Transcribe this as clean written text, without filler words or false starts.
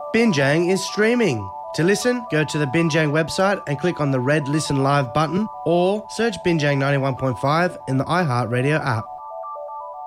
Binjang is streaming. To listen, go to the Binjang website and click on the red Listen Live button or search Binjang 91.5 in the iHeartRadio app.